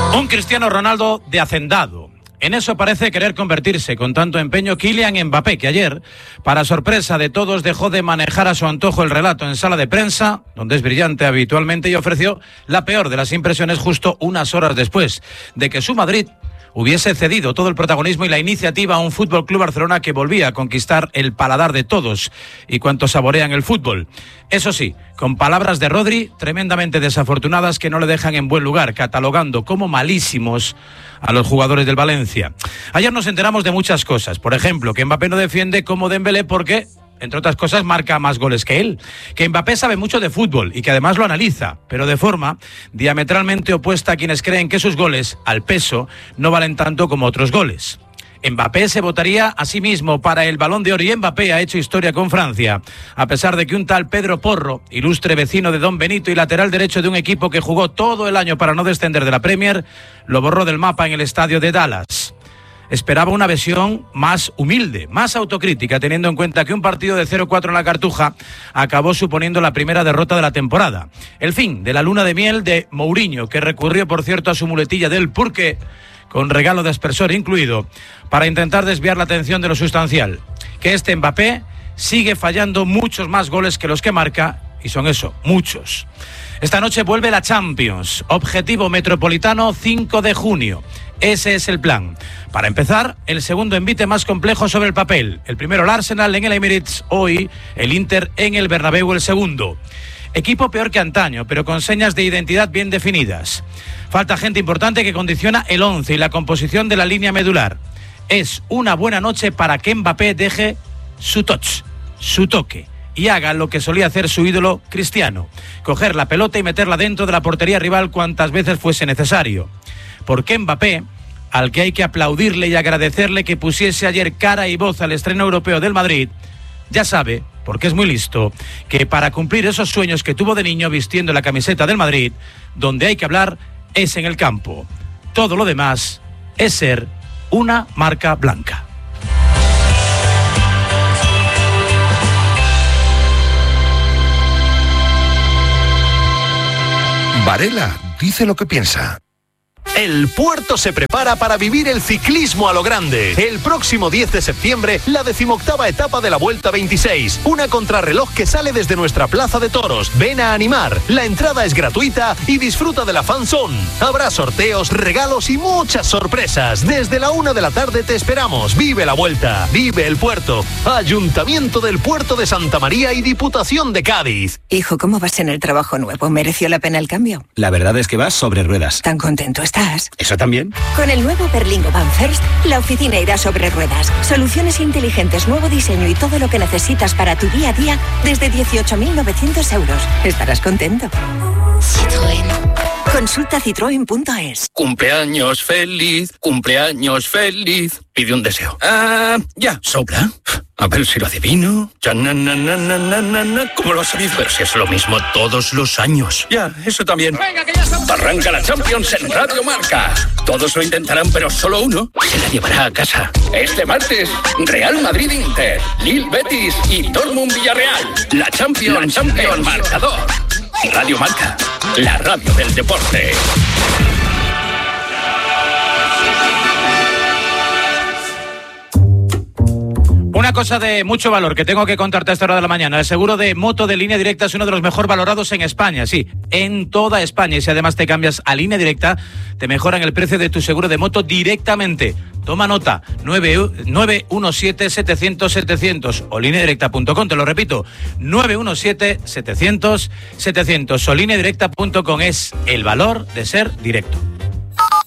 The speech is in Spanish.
Un Cristiano Ronaldo de hacendado. En eso parece querer convertirse con tanto empeño Kylian Mbappé, que ayer, para sorpresa de todos, dejó de manejar a su antojo el relato en sala de prensa, donde es brillante habitualmente, y ofreció la peor de las impresiones justo unas horas después de que su Madrid hubiese cedido todo el protagonismo y la iniciativa a un Fútbol Club Barcelona que volvía a conquistar el paladar de todos y cuantos saborean el fútbol. Eso sí, con palabras de Rodri tremendamente desafortunadas que no le dejan en buen lugar, catalogando como malísimos a los jugadores del Valencia. Ayer nos enteramos de muchas cosas. Por ejemplo, que Mbappé no defiende como Dembélé porque, entre otras cosas, marca más goles que él. Que Mbappé sabe mucho de fútbol y que además lo analiza, pero de forma diametralmente opuesta a quienes creen que sus goles, al peso, no valen tanto como otros goles. Mbappé se votaría a sí mismo para el Balón de Oro y Mbappé ha hecho historia con Francia, a pesar de que un tal Pedro Porro, ilustre vecino de Don Benito y lateral derecho de un equipo que jugó todo el año para no descender de la Premier, lo borró del mapa en el estadio de Dallas. Esperaba una versión más humilde, más autocrítica, teniendo en cuenta que un partido de 0-4 en la Cartuja acabó suponiendo la primera derrota de la temporada. El fin de la luna de miel de Mourinho, que recurrió, por cierto, a su muletilla del purqué, con regalo de aspersor incluido, para intentar desviar la atención de lo sustancial, que este Mbappé sigue fallando muchos más goles que los que marca, y son eso, muchos. Esta noche vuelve la Champions, objetivo metropolitano 5 de junio. Ese es el plan. Para empezar, el segundo envite más complejo sobre el papel. El primero el Arsenal en el Emirates, hoy el Inter en el Bernabéu el segundo. Equipo peor que antaño, pero con señas de identidad bien definidas. Falta gente importante que condiciona el 11 y la composición de la línea medular. Es una buena noche para que Mbappé deje su touch, su toque, y haga lo que solía hacer su ídolo Cristiano: coger la pelota y meterla dentro de la portería rival cuantas veces fuese necesario. Porque Mbappé, al que hay que aplaudirle y agradecerle que pusiese ayer cara y voz al estreno europeo del Madrid, ya sabe, porque es muy listo, que para cumplir esos sueños que tuvo de niño vistiendo la camiseta del Madrid, donde hay que hablar es en el campo. Todo lo demás es ser una marca blanca. Varela dice lo que piensa. El Puerto se prepara para vivir el ciclismo a lo grande. El próximo 10 de septiembre, la 18ª etapa de la Vuelta 26. Una contrarreloj que sale desde nuestra plaza de toros. Ven a animar. La entrada es gratuita y disfruta de la fanzone. Habrá sorteos, regalos y muchas sorpresas. Desde la 1 de la tarde te esperamos. Vive la Vuelta. Vive el Puerto. Ayuntamiento del Puerto de Santa María y Diputación de Cádiz. Hijo, ¿cómo vas en el trabajo nuevo? ¿Mereció la pena el cambio? La verdad es que vas sobre ruedas. ¿Tan contento estás? ¿Eso también? Con el nuevo Berlingo Van First, la oficina irá sobre ruedas. Soluciones inteligentes, nuevo diseño y todo lo que necesitas para tu día a día desde 18.900 euros. Estarás contento. Citroën. Consulta citroen.es. Cumpleaños feliz, cumpleaños feliz. Pide un deseo. Ya, sopla. A ver si lo adivino. ¿Cómo lo has sabido? Pero si es lo mismo todos los años. Ya, eso también. Venga, que ya estamos. Arranca la Champions en Radio Marca. Todos lo intentarán, pero solo uno se la llevará a casa. Este martes, Real Madrid-Inter, Lille-Betis y Dortmund-Villarreal. La Champions, marcador. Radio Marca, la radio del deporte. Una cosa de mucho valor que tengo que contarte a esta hora de la mañana. El seguro de moto de Línea Directa es uno de los mejor valorados en España, sí, en toda España. Y si además te cambias a Línea Directa, te mejoran el precio de tu seguro de moto directamente. Toma nota, 917-700-700 o lineadirecta.com, te lo repito, 917-700-700 o lineadirecta.com. Es el valor de ser directo.